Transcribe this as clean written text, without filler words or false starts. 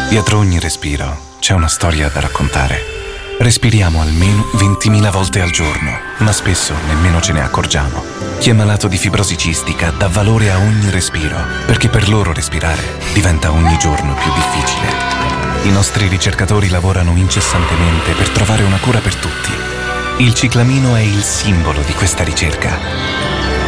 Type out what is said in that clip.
Dietro ogni respiro c'è una storia da raccontare. Respiriamo almeno 20.000 volte al giorno, ma spesso nemmeno ce ne accorgiamo. Chi è malato di fibrosi cistica dà valore a ogni respiro, perché per loro respirare diventa ogni giorno più difficile. I nostri ricercatori lavorano incessantemente per trovare una cura per tutti. Il ciclamino è il simbolo di questa ricerca.